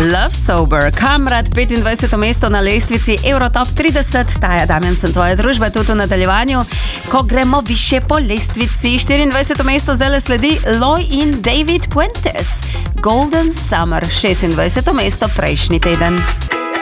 Love Sober, Kamrat, 25. mesto na lestvici Eurotop 30. Taja, Damjan, sem tvoja družba tudi v nadaljevanju. Ko gremo više po lestvici, 24. mesto zdaj le sledi Loy in David Puentes. Golden Summer, 26. mesto prejšnji teden.